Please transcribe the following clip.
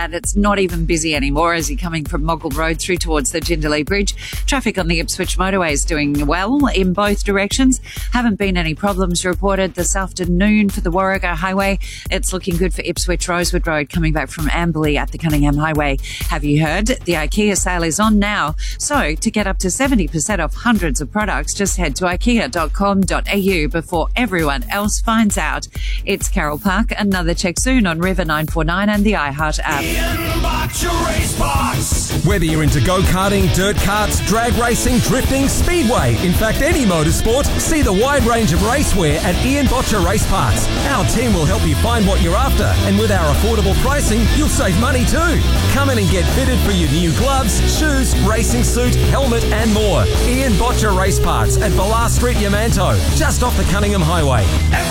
and it's not even busy anymore as you're coming from Moggill Road through towards the Jindalee Bridge. Traffic on the Ipswich motorway is doing well in both directions. Haven't been any problems reported this afternoon for the Warrego Highway. It's looking good for Ipswich Rosewood Road coming back from Amberley at the Cunningham Highway. Have you heard? The IKEA sale is on now. So to get up to 70% off hundreds of products, just head to ikea.com.au before everyone else finds out. It's Carol Park. Another check soon on River 949 and the iHeart app. Ian Butcher Race Parts. Whether you're into go-karting, dirt carts, drag racing, drifting, speedway, in fact any motorsport, see the wide range of racewear at Ian Butcher Race Parts. Our team will help you find what you're after, and with our affordable pricing, you'll save money too. Come in and get fitted for your new gloves, shoes, racing suit, helmet and more. Ian Butcher Race Parts at Ballar Street, Yamanto, just off the Cunningham Highway.